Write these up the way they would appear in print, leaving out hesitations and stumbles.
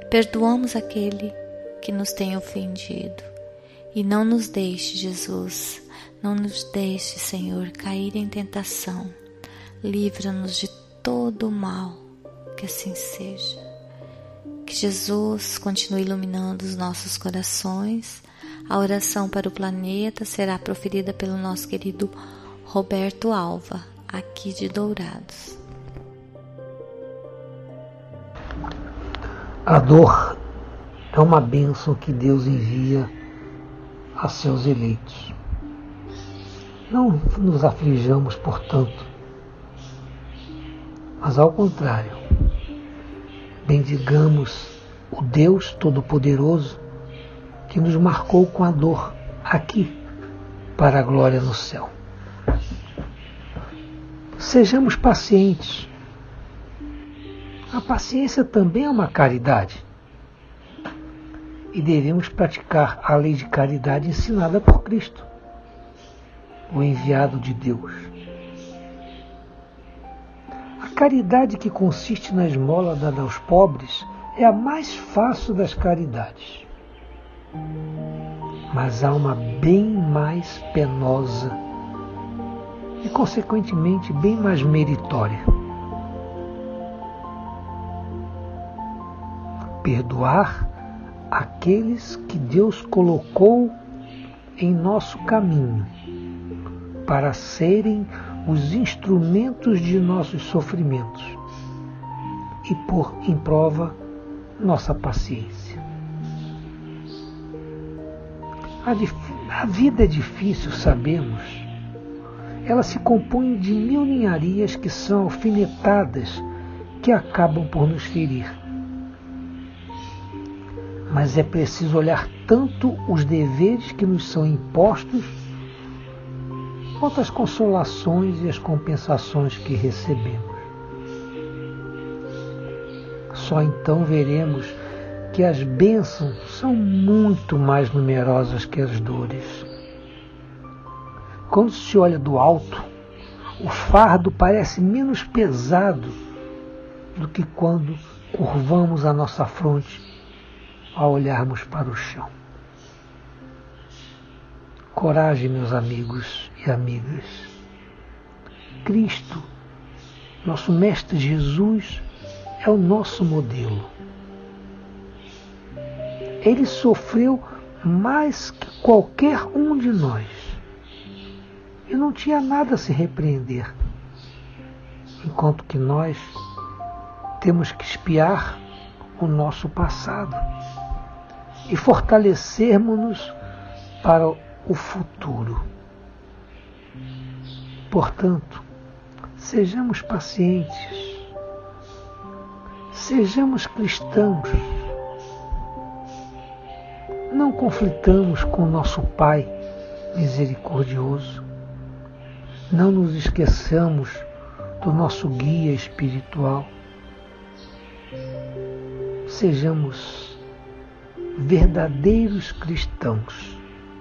perdoamos aquele que nos tem ofendido. E não nos deixe, Jesus, não nos deixe, Senhor, cair em tentação. Livra-nos de todo o mal, que assim seja. Que Jesus continue iluminando os nossos corações. A oração para o planeta será proferida pelo nosso querido Roberto Alva, aqui de Dourados. A dor é uma bênção que Deus envia a seus eleitos. Não nos aflijamos, portanto, mas ao contrário, bendigamos o Deus Todo-Poderoso que nos marcou com a dor aqui para a glória no céu. Sejamos pacientes. A paciência também é uma caridade. E devemos praticar a lei de caridade ensinada por Cristo, o enviado de Deus. A caridade que consiste na esmola dada aos pobres é a mais fácil das caridades. Mas há uma bem mais penosa e, consequentemente, bem mais meritória. Perdoar aqueles que Deus colocou em nosso caminho para serem os instrumentos de nossos sofrimentos e pôr em prova nossa paciência. A vida é difícil, sabemos. Ela se compõe de mil ninharias que são alfinetadas que acabam por nos ferir. Mas é preciso olhar tanto os deveres que nos são impostos, quanto as consolações e as compensações que recebemos. Só então veremos que as bênçãos são muito mais numerosas que as dores. Quando se olha do alto, o fardo parece menos pesado do que quando curvamos a nossa fronte ao olharmos para o chão. Coragem, meus amigos e amigas. Cristo, nosso Mestre Jesus, é o nosso modelo. Ele sofreu mais que qualquer um de nós e não tinha nada a se repreender, enquanto que nós temos que espiar o nosso passado e fortalecermos-nos para o futuro. Portanto, sejamos pacientes, sejamos cristãos, não conflitamos com nosso Pai misericordioso, não nos esqueçamos do nosso guia espiritual, sejamos verdadeiros cristãos.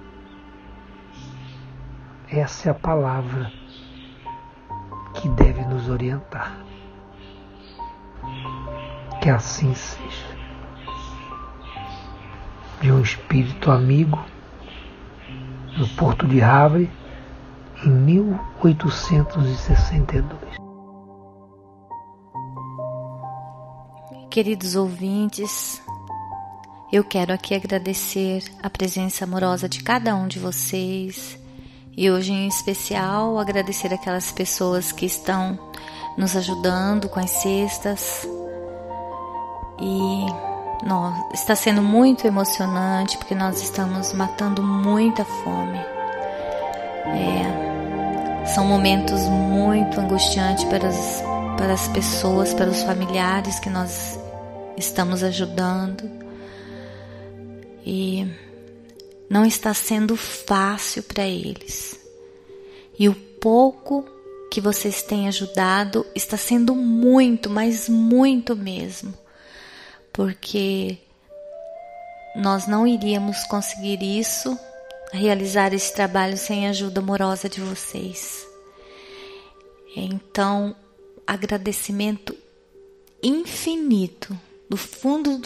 Essa é a palavra que deve nos orientar. Que assim seja. De um espírito amigo, no Porto de Havre, em 1862. Queridos ouvintes, eu quero aqui agradecer a presença amorosa de cada um de vocês e hoje em especial agradecer aquelas pessoas que estão nos ajudando com as cestas e está sendo muito emocionante porque nós estamos matando muita fome. São momentos muito angustiantes para as pessoas, para os familiares que nós estamos ajudando. E não está sendo fácil para eles. E o pouco que vocês têm ajudado está sendo muito, mas muito mesmo. Porque nós não iríamos conseguir isso, realizar esse trabalho sem a ajuda amorosa de vocês. Então, agradecimento infinito do fundo